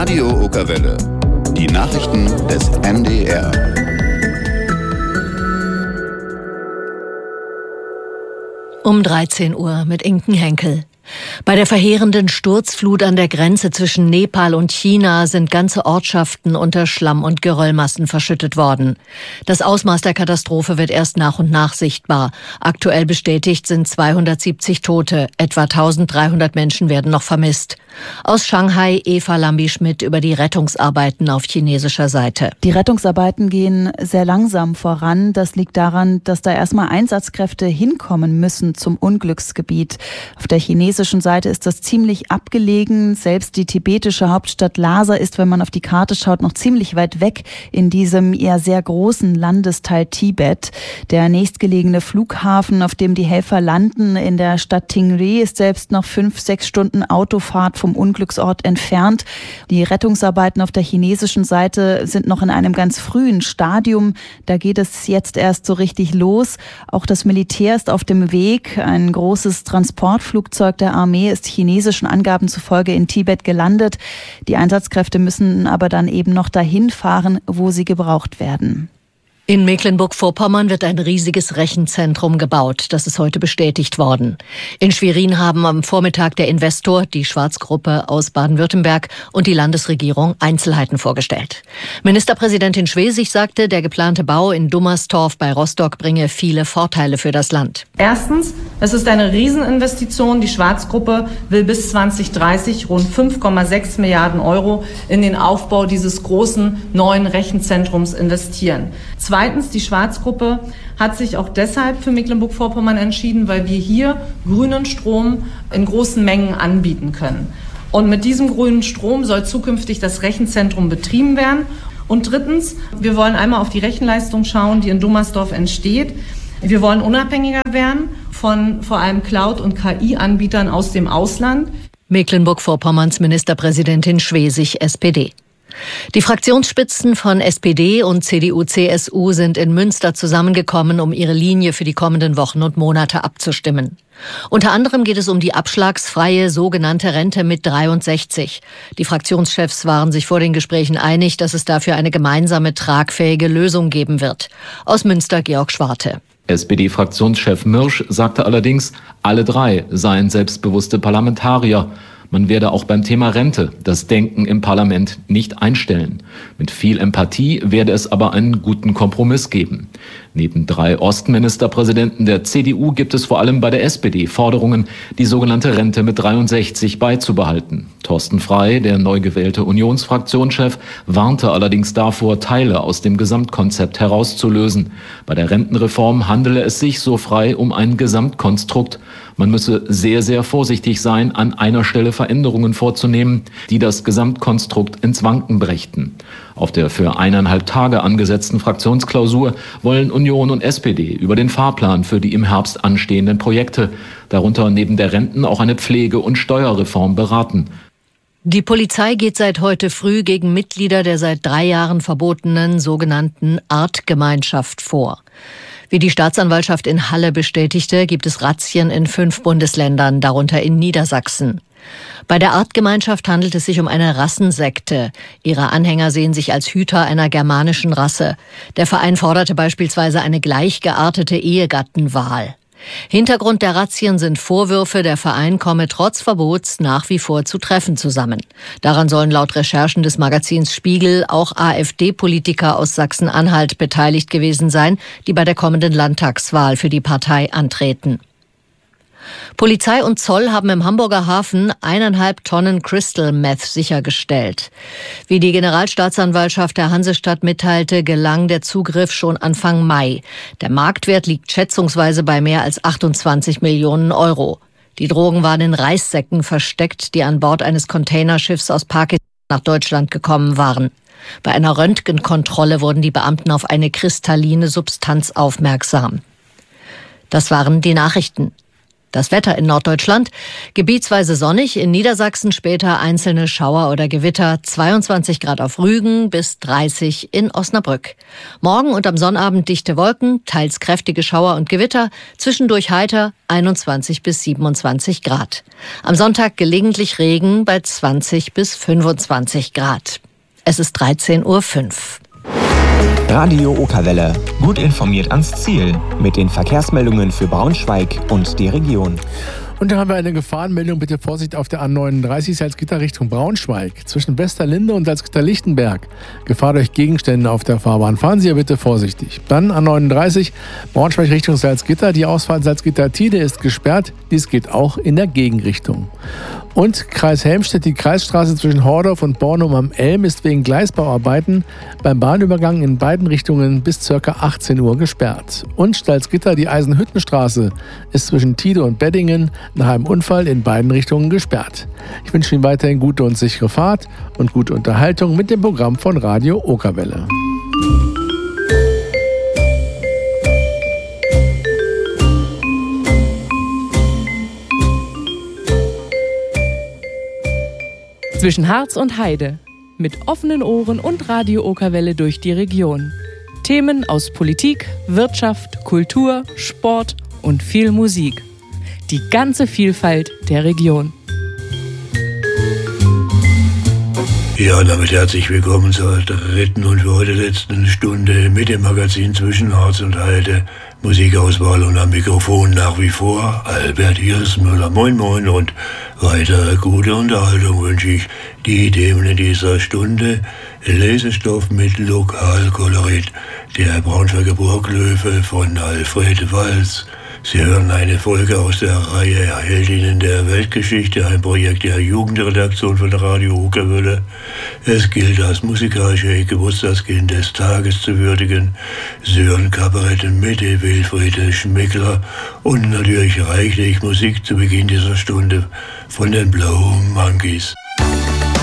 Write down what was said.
Radio Okerwelle. Die Nachrichten des NDR. Um 13 Uhr mit Inken Henkel. Bei der verheerenden Sturzflut an der Grenze zwischen Nepal und China sind ganze Ortschaften unter Schlamm- und Geröllmassen verschüttet worden. Das Ausmaß der Katastrophe wird erst nach und nach sichtbar. Aktuell bestätigt sind 270 Tote, etwa 1300 Menschen werden noch vermisst. Aus Shanghai Eva Lambi-Schmidt über die Rettungsarbeiten auf chinesischer Seite. Die Rettungsarbeiten gehen sehr langsam voran. Das liegt daran, dass da erstmal Einsatzkräfte hinkommen müssen zum Unglücksgebiet. Auf der chinesischen Seite ist das ziemlich abgelegen. Selbst die tibetische Hauptstadt Lhasa ist, wenn man auf die Karte schaut, noch ziemlich weit weg in diesem eher sehr großen Landesteil Tibet. Der nächstgelegene Flughafen, auf dem die Helfer landen, in der Stadt Tingri, ist selbst noch 5-6 Stunden Autofahrt vom Unglücksort entfernt. Die Rettungsarbeiten auf der chinesischen Seite sind noch in einem ganz frühen Stadium. Da geht es jetzt erst so richtig los. Auch das Militär ist auf dem Weg. Ein großes Transportflugzeug der Armee ist chinesischen Angaben zufolge in Tibet gelandet. Die Einsatzkräfte müssen aber dann eben noch dahin fahren, wo sie gebraucht werden. In Mecklenburg-Vorpommern wird ein riesiges Rechenzentrum gebaut. Das ist heute bestätigt worden. In Schwerin haben am Vormittag der Investor, die Schwarz-Gruppe aus Baden-Württemberg und die Landesregierung Einzelheiten vorgestellt. Ministerpräsidentin Schwesig sagte, der geplante Bau in Dummerstorf bei Rostock bringe viele Vorteile für das Land. Erstens, es ist eine Rieseninvestition. Die Schwarz-Gruppe will bis 2030 rund 5,6 Milliarden Euro in den Aufbau dieses großen neuen Rechenzentrums investieren. Zweitens, die Schwarz-Gruppe hat sich auch deshalb für Mecklenburg-Vorpommern entschieden, weil wir hier grünen Strom in großen Mengen anbieten können. Und mit diesem grünen Strom soll zukünftig das Rechenzentrum betrieben werden. Und drittens, wir wollen einmal auf die Rechenleistung schauen, die in Dummersdorf entsteht. Wir wollen unabhängiger werden von vor allem Cloud- und KI-Anbietern aus dem Ausland. Mecklenburg-Vorpommerns Ministerpräsidentin Schwesig, SPD. Die Fraktionsspitzen von SPD und CDU-CSU sind in Münster zusammengekommen, um ihre Linie für die kommenden Wochen und Monate abzustimmen. Unter anderem geht es um die abschlagsfreie sogenannte Rente mit 63. Die Fraktionschefs waren sich vor den Gesprächen einig, dass es dafür eine gemeinsame, tragfähige Lösung geben wird. Aus Münster Georg Schwarte. SPD-Fraktionschef Mirsch sagte allerdings, alle drei seien selbstbewusste Parlamentarier. Man werde auch beim Thema Rente das Denken im Parlament nicht einstellen. Mit viel Empathie werde es aber einen guten Kompromiss geben. Neben 3 Ostministerpräsidenten der CDU gibt es vor allem bei der SPD Forderungen, die sogenannte Rente mit 63 beizubehalten. Thorsten Frey, der neu gewählte Unionsfraktionschef, warnte allerdings davor, Teile aus dem Gesamtkonzept herauszulösen. Bei der Rentenreform handele es sich, so Frey, um ein Gesamtkonstrukt. Man müsse sehr, sehr vorsichtig sein, an einer Stelle Veränderungen vorzunehmen, die das Gesamtkonstrukt ins Wanken brächten. Auf der für 1,5 Tage angesetzten Fraktionsklausur wollen Union und SPD über den Fahrplan für die im Herbst anstehenden Projekte, darunter neben der Renten auch eine Pflege- und Steuerreform beraten. Die Polizei geht seit heute früh gegen Mitglieder der seit 3 Jahren verbotenen sogenannten Artgemeinschaft vor. Wie die Staatsanwaltschaft in Halle bestätigte, gibt es Razzien in 5 Bundesländern, darunter in Niedersachsen. Bei der Artgemeinschaft handelt es sich um eine Rassensekte. Ihre Anhänger sehen sich als Hüter einer germanischen Rasse. Der Verein forderte beispielsweise eine gleichgeartete Ehegattenwahl. Hintergrund der Razzien sind Vorwürfe, der Verein komme trotz Verbots nach wie vor zu Treffen zusammen. Daran sollen laut Recherchen des Magazins Spiegel auch AfD-Politiker aus Sachsen-Anhalt beteiligt gewesen sein, die bei der kommenden Landtagswahl für die Partei antreten. Polizei und Zoll haben im Hamburger Hafen 1,5 Tonnen Crystal Meth sichergestellt. Wie die Generalstaatsanwaltschaft der Hansestadt mitteilte, gelang der Zugriff schon Anfang Mai. Der Marktwert liegt schätzungsweise bei mehr als 28 Millionen Euro. Die Drogen waren in Reissäcken versteckt, die an Bord eines Containerschiffs aus Pakistan nach Deutschland gekommen waren. Bei einer Röntgenkontrolle wurden die Beamten auf eine kristalline Substanz aufmerksam. Das waren die Nachrichten. Das Wetter in Norddeutschland: gebietsweise sonnig, in Niedersachsen später einzelne Schauer oder Gewitter, 22 Grad auf Rügen bis 30 in Osnabrück. Morgen und am Sonnabend dichte Wolken, teils kräftige Schauer und Gewitter, zwischendurch heiter, 21 bis 27 Grad. Am Sonntag gelegentlich Regen bei 20 bis 25 Grad. Es ist 13:05 Uhr. Radio Okerwelle. Gut informiert ans Ziel. Mit den Verkehrsmeldungen für Braunschweig und die Region. Und da haben wir eine Gefahrenmeldung. Bitte Vorsicht auf der A39 Salzgitter Richtung Braunschweig. Zwischen Westerlinde und Salzgitter-Lichtenberg. Gefahr durch Gegenstände auf der Fahrbahn. Fahren Sie ja bitte vorsichtig. Dann A39 Braunschweig Richtung Salzgitter. Die Ausfahrt Salzgitter-Tide ist gesperrt. Dies geht auch in der Gegenrichtung. Und Kreis Helmstedt, die Kreisstraße zwischen Hordorf und Bornum am Elm ist wegen Gleisbauarbeiten beim Bahnübergang in beiden Richtungen bis ca. 18 Uhr gesperrt. Und Salzgitter, die Eisenhüttenstraße ist zwischen Tide und Beddingen nach einem Unfall in beiden Richtungen gesperrt. Ich wünsche Ihnen weiterhin gute und sichere Fahrt und gute Unterhaltung mit dem Programm von Radio Okerwelle. Zwischen Harz und Heide. Mit offenen Ohren und Radio Okerwelle durch die Region. Themen aus Politik, Wirtschaft, Kultur, Sport und viel Musik. Die ganze Vielfalt der Region. Ja, damit herzlich willkommen zur dritten und für heute letzten Stunde mit dem Magazin Zwischen Harz und Heide. Musikauswahl und am Mikrofon nach wie vor Albert Hirsmüller. Moin moin und weiter gute Unterhaltung wünsche ich. Die Themen in dieser Stunde: Lesestoff mit Lokalkolorit, der Braunschweiger Burglöwe von Alfred Walz. Sie hören eine Folge aus der Reihe Heldinnen der Weltgeschichte, ein Projekt der Jugendredaktion von Radio Okerwelle. Es gilt, das musikalische Geburtstagskind des Tages zu würdigen. Sören Kabarett mit Wilfried Schmickler und natürlich reichlich Musik zu Beginn dieser Stunde von den Blow Monkeys.